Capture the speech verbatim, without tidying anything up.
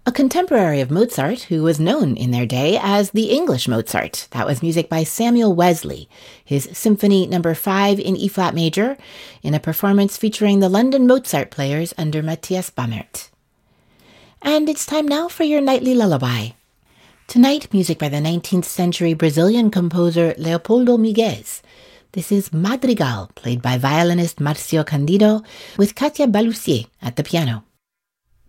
A contemporary of Mozart who was known in their day as the English Mozart. That was music by Samuel Wesley, his Symphony Number five in E-flat major, in a performance featuring the London Mozart players under Matthias Bamert. And it's time now for your nightly lullaby. Tonight, music by the nineteenth century Brazilian composer Leopoldo Miguez. This is Madrigal, played by violinist Marcio Candido, with Katia Balussier at the piano.